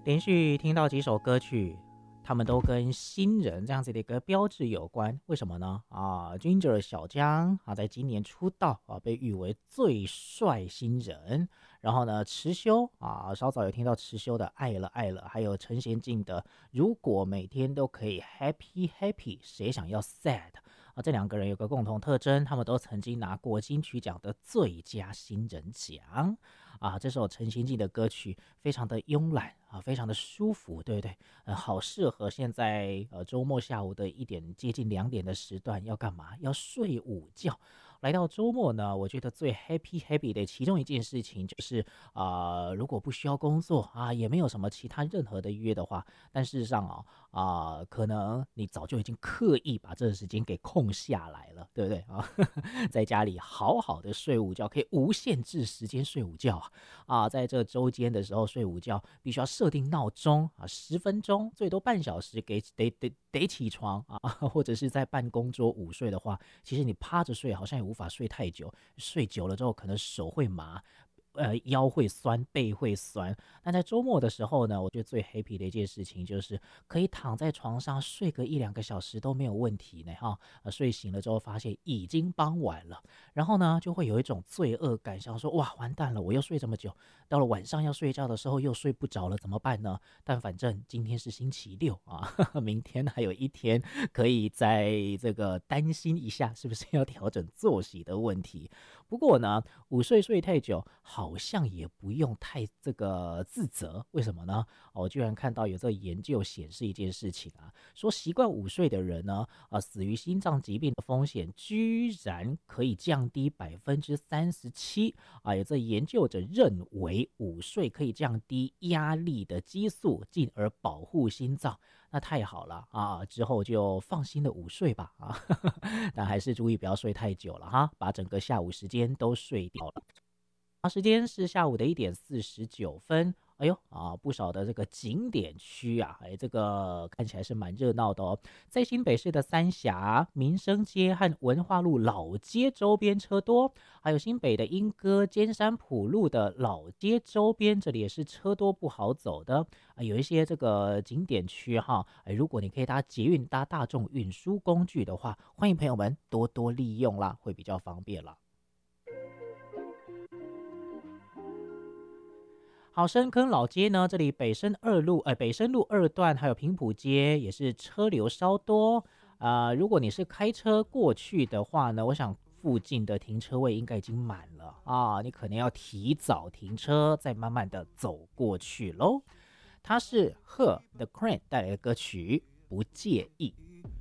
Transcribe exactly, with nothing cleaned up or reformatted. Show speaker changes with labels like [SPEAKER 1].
[SPEAKER 1] 连续听到几首歌曲，他们都跟新人这样子的一个标志有关。为什么呢？啊，Ginger 小江啊，在今年出道啊，被誉为最帅新人。然后呢，池修啊，稍早有听到池修的《爱了爱了》，还有陈贤进的《如果每天都可以 Happy Happy》，谁想要 Sad 啊？这两个人有个共同特征，他们都曾经拿过金曲奖的最佳新人奖。啊，这首陈贤进的歌曲非常的慵懒啊，非常的舒服，对不对？呃，好适合现在呃周末下午的一点接近两点的时段要干嘛？要睡午觉。来到周末呢，我觉得最 happy happy 的其中一件事情就是啊、呃如果不需要工作啊，也没有什么其他任何的约的话，但事实上啊啊、呃可能你早就已经刻意把这个时间给空下来了，对不对啊？在家里好好的睡午觉，可以无限制时间睡午觉啊！啊，在这周间的时候睡午觉，必须要设定闹钟啊，十分钟，最多半小时给得得得起床啊，或者是在办公桌午睡的话，其实你趴着睡好像也无法睡太久，睡久了之后可能手会麻。呃，腰会酸，背会酸。那在周末的时候呢，我觉得最 happy 的一件事情就是可以躺在床上睡个一两个小时都没有问题呢，哈。呃，睡醒了之后发现已经傍晚了，然后呢就会有一种罪恶感，想说哇完蛋了，我又睡这么久，到了晚上要睡觉的时候又睡不着了，怎么办呢？但反正今天是星期六啊，明天还有一天可以在这个担心一下是不是要调整作息的问题。不过呢，午睡睡太久好像也不用太这个自责，为什么呢？哦我居然看到有这个研究显示一件事情啊，说习惯午睡的人呢，啊，死于心脏疾病的风险居然可以降低百分之三十七啊！有这研究者认为午睡可以降低压力的激素，进而保护心脏。那太好了啊！之后就放心的午睡吧啊，但还是注意不要睡太久了哈，把整个下午时间都睡掉了。时间是下午的一点四十九分。哎呦啊，不少的这个景点区啊，哎，这个看起来是蛮热闹的哦。在新北市的三峡、民生街和文化路老街周边车多，还有新北的莺歌、尖山埔路的老街周边，这里也是车多不好走的啊。有一些这个景点区哈，哎，如果你可以搭捷运、搭大众运输工具的话，欢迎朋友们多多利用啦，会比较方便了。好，深坑老街呢，这里北深二路，呃，北深路二段还有平埔街也是车流稍多。啊、呃如果你是开车过去的话呢，我想附近的停车位应该已经满了啊，你可能要提早停车，再慢慢的走过去喽。它是贺 The Crane 带来的歌曲《不介意》。